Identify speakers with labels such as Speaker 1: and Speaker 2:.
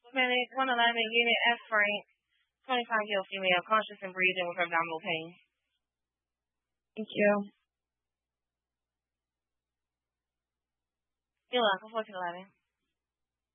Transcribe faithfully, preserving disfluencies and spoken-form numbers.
Speaker 1: Medic, one eleven, unit F Frank, twenty-five year old female, conscious and breathing with abdominal pain.
Speaker 2: Thank you.
Speaker 1: You're welcome, fourteen eleven.